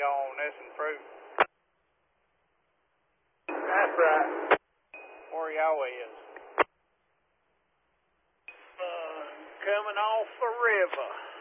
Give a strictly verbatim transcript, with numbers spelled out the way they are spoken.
y'all on this and fruit. That's right. Where y'all is? Uh, coming off the river.